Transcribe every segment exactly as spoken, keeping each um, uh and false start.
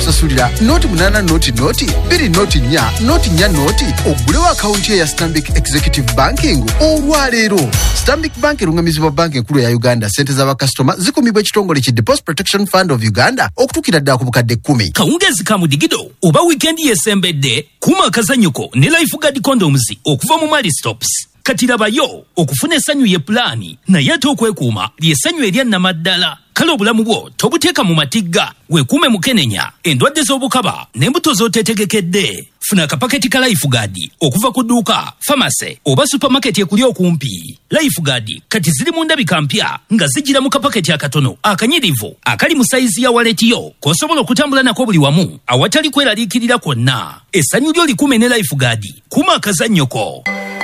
kusasulira noti munana noti noti biri noti nya noti nya noti ogulewo akaunti ya Stanbic Executive Banking olwaleero. Stanbic Bank erungamizibwa banki enkulu ya Uganda. Sente z'abakasitoma zikumibwa ekitongole ki Deposit Protection Fund of Uganda okutuukira ddala ku bukadde kkumi. Kawungezi ka mudigido oba weekend yesembedde kuma akazanyuko ne Lifeguard condoms okuva mu Mali Stops. Katirabayo okufuna essanyu ye plani naye ate okwekuuma lyessanyu erya nnamaddala. Kale obulamu bwo tobuteeka mu matigga, weekuume mukenenya endwadde z'obukaba n'embuto z'oteetegekedde. Funa akapaketi ka Lifeguard okuva ku dduuka, pharmacy oba supermarket ekuli okumpi. Lifeguard kati ziri mu ndabika mpya nga zijjira mu kapaketi akatono akanyirivu akali mu sayizi ya waletiyo k'osobola okutambula nako buli wamu awatali kweraliikirira kwonna. Essanyu lyo likuume ne Lifeguard, kuma akazannyoko.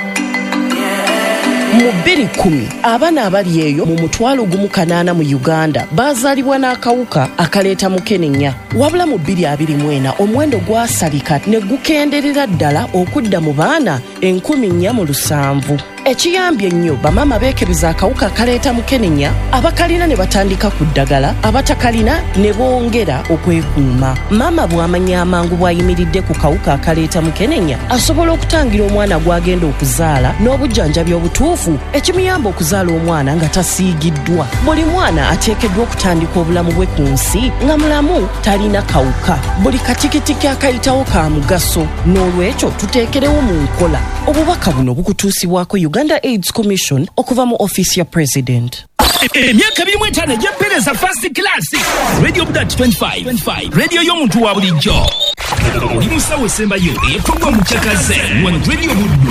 Mu bbiri kkumi abaana abali eyo mu mutwalo gumu kanaana mu Uganda baazaalibwa n'akawuka akaleeta mukenenya. Wabula mu bbiri abiri mu ena omuwendo gwasalika ne gukenderera ddala okudda mu baana enkumi nnya mu lusanvu. Ekiyambye nnyo bamaama beekebeza akawuka akaleeta mukenenya, abakalina ne batandika ku ddagala, abatakalina ne bongera okwekuuma. Maama bw'amanya amangu bw'ayimiridde ku kawuka akaleeta mukenenya asobola okutangira omwana gw'agenda okuzaala n'obujjanjabi obutuufu ekimuyamba okuzaala omwana nga tasiigiddwa. Buli mwana ateekeddwa okutandika obulamu bwe ku nsi nga mulamu talina kawuka. Buli katikitiki akayitawo ka mugaso, n'olwekyo tuteekerewo mu nkola. Obubaka buno bukutuusibwako Uganda AIDS Commission okuva mu office ya President. Emyaka ebiri mu etaano egy'empeereza first class. Radio Budat twenty-five. Radio y'omuntu wa bulijjo. Oli musawo esembayo eyekolwa mu kyakaze. Wano Radio Budat.